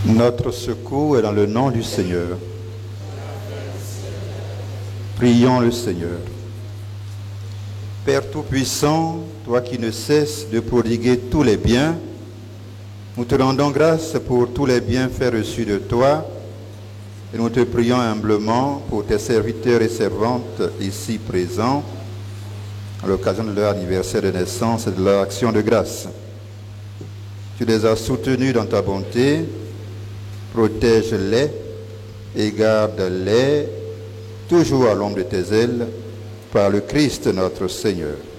Notre secours est dans le nom du Seigneur. Prions le Seigneur. Père Tout-Puissant, toi qui ne cesses de prodiguer tous les biens, nous te rendons grâce pour tous les bienfaits reçus de toi et nous te prions humblement pour tes serviteurs et servantes ici présents à l'occasion de leur anniversaire de naissance et de leur action de grâce. Tu les as soutenus dans ta bonté, protège-les et garde-les toujours à l'ombre de tes ailes par le Christ notre Seigneur.